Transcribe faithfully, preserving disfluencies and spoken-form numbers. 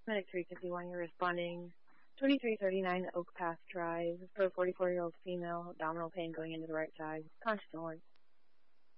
Medic three fifty-one, you're responding twenty-three thirty-nine Oak Path Drive for a forty-four-year-old female, abdominal pain going into the right side. Conscious and alert.